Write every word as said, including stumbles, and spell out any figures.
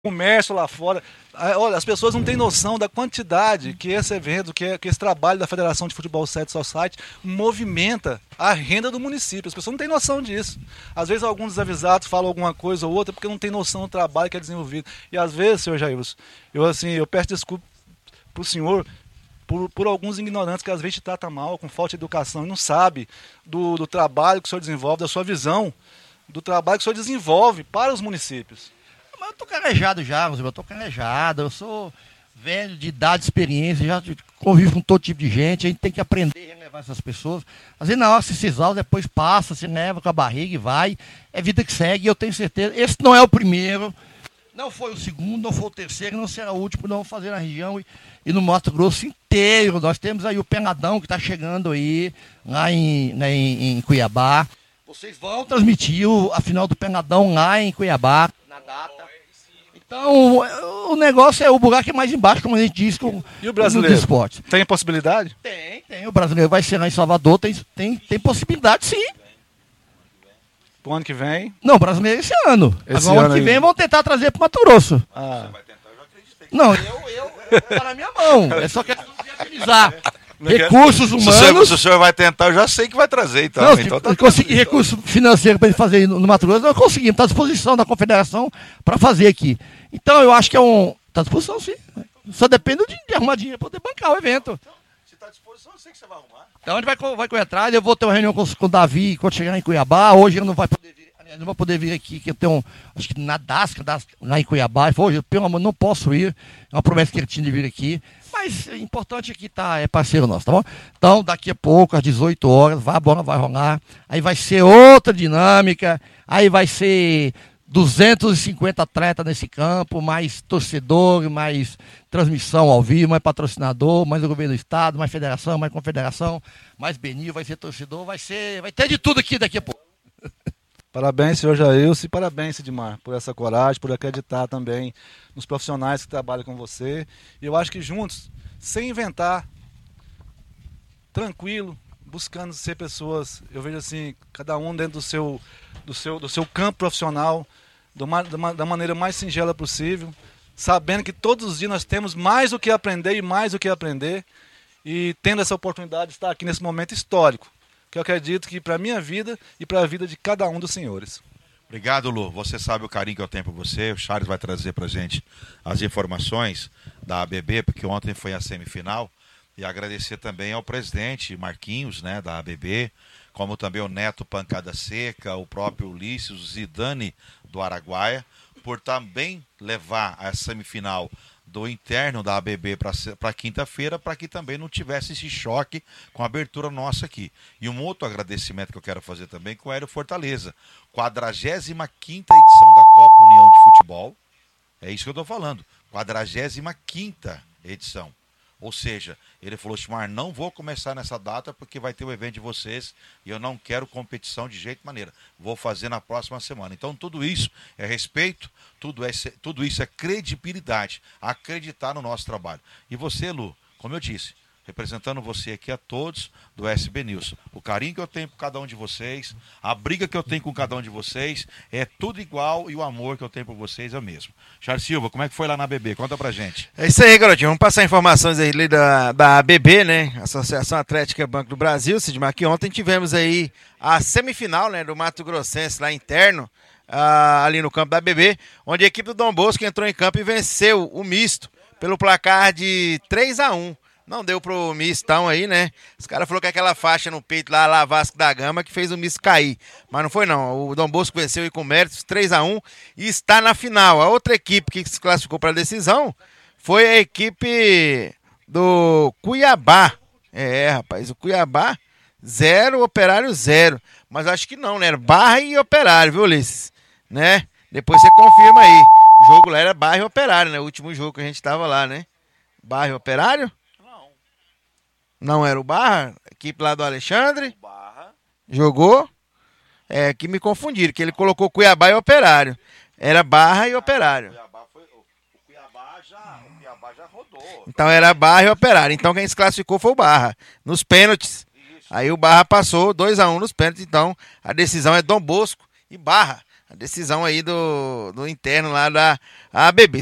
comércio lá fora. Olha, as pessoas não têm noção da quantidade que esse evento, que, que esse trabalho da Federação de Futebol sete Society movimenta a renda do município. As pessoas não têm noção disso. Às vezes alguns desavisados falam alguma coisa ou outra porque não tem noção do trabalho que é desenvolvido. E às vezes, senhor Jairus, eu assim, eu peço desculpa para o senhor por, por alguns ignorantes que às vezes te tratam mal, com falta de educação, e não sabe do, do trabalho que o senhor desenvolve, da sua visão, do trabalho que o senhor desenvolve para os municípios. Mas eu tô calejado já, eu tô calejado, eu sou velho, de idade, experiência, já convivo com todo tipo de gente, a gente tem que aprender a relevar essas pessoas. Às vezes na hora se exalta, depois passa, se leva com a barriga e vai, é vida que segue, e eu tenho certeza, esse não é o primeiro, não foi o segundo, não foi o terceiro, não será o último, não vamos fazer na região e, e no Mato Grosso inteiro. Nós temos aí o Penadão que está chegando aí, lá em, né, em, em Cuiabá. Vocês vão transmitir o, a final do Penadão lá em Cuiabá, na data. Então, o negócio é o buraco é mais embaixo, como a gente diz, com, e o brasileiro? No esporte. Tem possibilidade? Tem, tem. O brasileiro vai ser lá em Salvador, tem, tem, tem possibilidade sim. Pro ano que vem? Não, o brasileiro é esse ano. Esse Agora, ano ano que vem, aí. vão tentar trazer para o Mato Grosso. Ah. Você vai tentar, eu já acreditei. Não, eu, eu, tá na minha mão. É só questão de viabilizar. Não quero- Recursos Se o, senhor, humanos. se o senhor vai tentar, eu já sei que vai trazer, então. Não, então se tá conseguir recurso financeiro para ele fazer aí no, no Mato Grosso, nós conseguimos. Está à disposição da confederação para fazer aqui. Então, eu acho que é um... Está à disposição, sim. Só depende de, de arrumar dinheiro para poder bancar o evento. Se tá à disposição, eu sei que você vai arrumar. Então, a gente vai, co- vai correr atrás. Eu vou ter uma reunião com, com o Davi quando chegar em Cuiabá. Hoje ele não vai poder vir. aliás, Não vai poder vir aqui, que eu tenho, acho que na Dasca, das- lá em Cuiabá. Ele falou, hoje, pelo amor, não posso ir. É uma promessa que ele tinha de vir aqui. Mas o importante aqui tá, é parceiro nosso, tá bom? Então, daqui a pouco, às dezoito horas, vai, a bola vai rolar. Aí vai ser outra dinâmica. Aí vai ser duzentos e cinquenta atletas nesse campo, mais torcedor, mais transmissão ao vivo, mais patrocinador, mais o governo do estado, mais federação, mais confederação, mais Benil, vai ser torcedor, vai ser, vai ter de tudo aqui daqui a pouco. Parabéns, senhor Jailson, e parabéns, Sidmar, por essa coragem, por acreditar também nos profissionais que trabalham com você. E eu acho que juntos, sem inventar, tranquilo, buscando ser pessoas, eu vejo assim, cada um dentro do seu, do seu, do seu campo profissional, do ma- da ma- da maneira mais singela possível, sabendo que todos os dias nós temos mais o que aprender e mais o que aprender, e tendo essa oportunidade de estar aqui nesse momento histórico, que eu acredito que para a minha vida e para a vida de cada um dos senhores. Obrigado, Lu. Você sabe o carinho que eu tenho por você. O Charles vai trazer pra gente as informações da A B B, porque ontem foi a semifinal. E agradecer também ao presidente Marquinhos, né, da A B B, como também o Neto Pancada Seca, o próprio Ulisses, o Zidane do Araguaia, por também levar a semifinal do interno da A B B para quinta-feira, para que também não tivesse esse choque com a abertura nossa aqui. E um outro agradecimento que eu quero fazer também com o Aero Fortaleza, quadragésima quinta edição da Copa União de Futebol. É isso que eu estou falando, quadragésima quinta edição. Ou seja, ele falou, Timar, não vou começar nessa data porque vai ter o evento de vocês e eu não quero competição de jeito e maneira. Vou fazer na próxima semana. Então tudo isso é respeito, tudo, é, tudo isso é credibilidade, acreditar no nosso trabalho. E você, Lu, como eu disse, representando você aqui a todos do S B News. O carinho que eu tenho por cada um de vocês, a briga que eu tenho com cada um de vocês, é tudo igual e o amor que eu tenho por vocês é o mesmo. Charles Silva, como é que foi lá na A B B? Conta pra gente. É isso aí, garotinho. Vamos passar informações aí da, da A B B, né? Associação Atlética Banco do Brasil, Sidmar, que ontem tivemos aí a semifinal, né, do Mato Grossense lá interno, ah, ali no campo da A B B, onde a equipe do Dom Bosco entrou em campo e venceu o misto pelo placar de três a um. Não deu pro mistão aí, né? Os caras falaram que aquela faixa no peito lá, lá Vasco da Gama, que fez o misto cair. Mas não foi não. O Dom Bosco venceu aí com méritos três a um e está na final. A outra equipe que se classificou para a decisão foi a equipe do Cuiabá. É, rapaz, o Cuiabá zero, Operário zero. Mas acho que não, né? Era Barra e Operário, viu, Ulisses? Né? Depois você confirma aí. O jogo lá era Barra e Operário, né? O último jogo que a gente tava lá, né? Barra e Operário? Não era o Barra? Equipe lá do Alexandre? Barra. Jogou? É, que me confundiram, que ele colocou Cuiabá e Operário. Era Barra e Operário. Cuiabá foi, o Cuiabá já, o Cuiabá já rodou. Então era Barra e Operário. Então quem se classificou foi o Barra. Nos pênaltis. Aí o Barra passou dois a um nos pênaltis. Então a decisão é Dom Bosco e Barra. a decisão aí do, do interno lá da A B B.